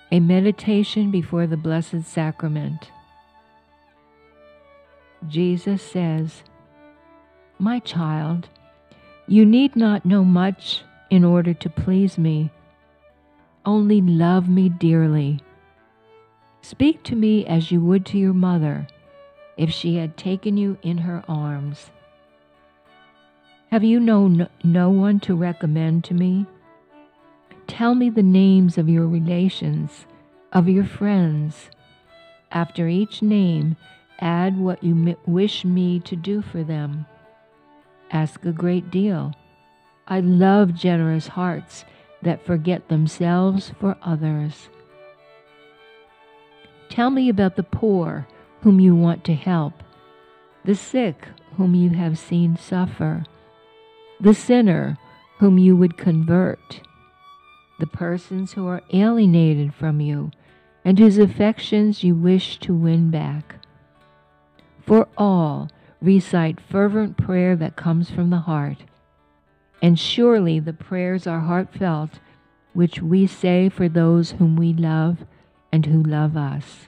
A meditation before the Blessed Sacrament. Jesus says, "My child, you need not know much in order to please me. Only love me dearly. Speak to me as you would to your mother if she had taken you in her arms. Have you no one to recommend to me? Tell me the names of your relations, of your friends. After each name, add what you wish me to do for them. Ask a great deal. I love generous hearts that forget themselves for others. Tell me about the poor whom you want to help, the sick whom you have seen suffer, the sinner whom you would convert, the persons who are alienated from you and whose affections you wish to win back. For all, recite fervent prayer that comes from the heart, and surely the prayers are heartfelt which we say for those whom we love and who love us.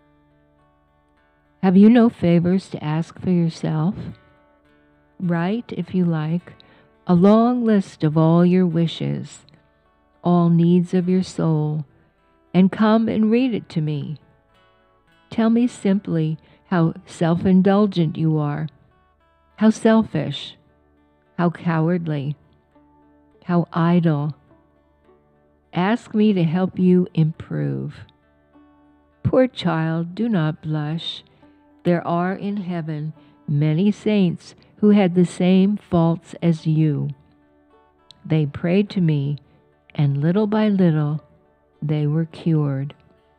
Have you no favors to ask for yourself? Write, if you like, a long list of all your wishes, all needs of your soul, and come and read it to me. Tell me simply how self-indulgent you are, how selfish, how cowardly, how idle. Ask me to help you improve. Poor child, do not blush. There are in heaven many saints who had the same faults as you. They prayed to me, and little by little they were cured.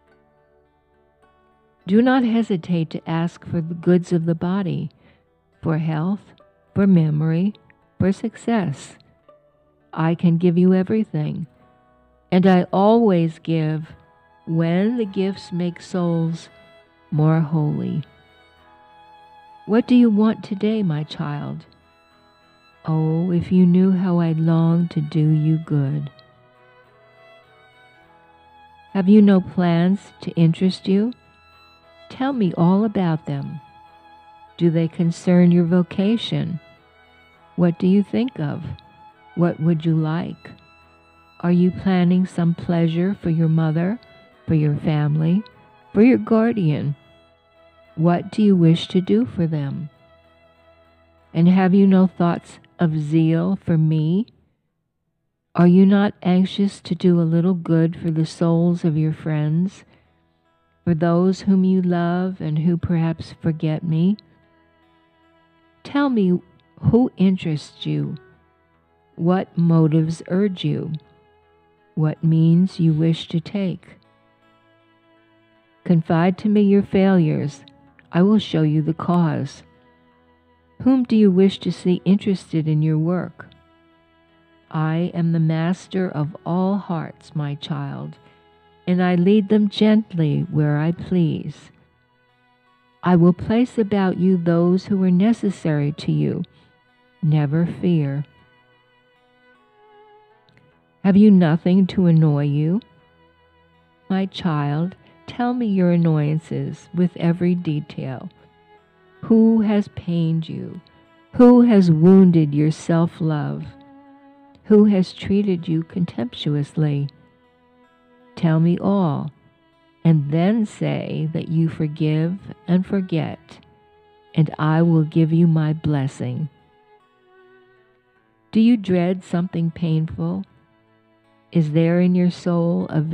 Do not hesitate to ask for the goods of the body, for health, for memory, for success. I can give you everything, and I always give when the gifts make souls more holy. What do you want today, my child? Oh, if you knew how I long to do you good. Have you no plans to interest you? Tell me all about them. Do they concern your vocation? What do you think of? What would you like? Are you planning some pleasure for your mother, for your family, for your guardian? What do you wish to do for them? And have you no thoughts of zeal for me? Are you not anxious to do a little good for the souls of your friends, for those whom you love and who perhaps forget me? Tell me who interests you, what motives urge you, what means you wish to take. Confide to me your failures. I will show you the cause. Whom do you wish to see interested in your work? I am the master of all hearts, my child, and I lead them gently where I please. I will place about you those who are necessary to you. Never fear. Have you nothing to annoy you? My child, tell me your annoyances with every detail. Who has pained you? Who has wounded your self-love? Who has treated you contemptuously? Tell me all, and then say that you forgive and forget, and I will give you my blessing. Do you dread something painful? Is there in your soul a